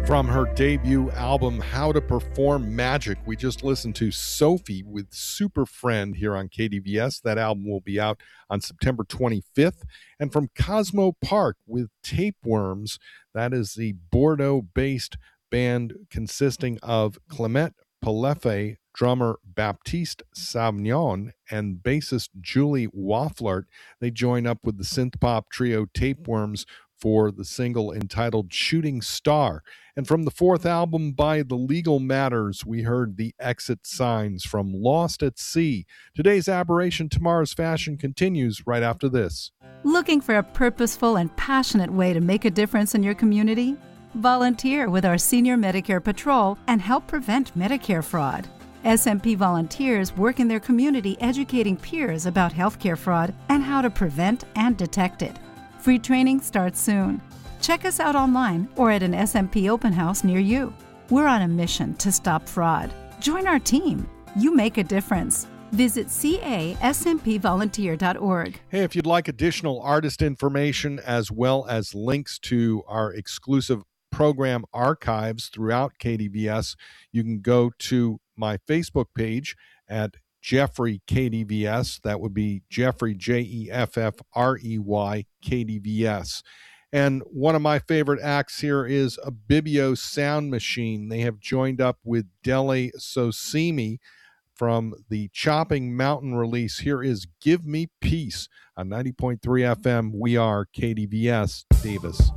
From her debut album, How to Perform Magic, we just listened to Sophie with Super Friend here on KDVS. That album will be out on September 25th. And from Cosmo Park with Tapeworms, that is the Bordeaux-based band consisting of Clement Palefe, drummer Baptiste Savignon, and bassist Julie Wafflert. They join up with the synth-pop trio Tapeworms for the single entitled Shooting Star. And from the fourth album by The Legal Matters, we heard The Exit Signs from Lost at Sea. Today's Aberration, Tomorrow's Fashion continues right after this. Looking for a purposeful and passionate way to make a difference in your community? Volunteer with our Senior Medicare Patrol and help prevent Medicare fraud. SMP volunteers work in their community educating peers about healthcare fraud and how to prevent and detect it. Free training starts soon. Check us out online or at an SMP open house near you. We're on a mission to stop fraud. Join our team. You make a difference. Visit casmpvolunteer.org. Hey, if you'd like additional artist information as well as links to our exclusive program archives throughout KDVS, you can go to my Facebook page at Jeffrey KDVS. That would be Jeffrey, Jeffrey KDVS. And one of my favorite acts here is Abibio Sound Machine. They have joined up with Dele Sosimi from the Chopping Mountain release. Here is Give Me Peace on 90.3 FM. We are KDVS Davis.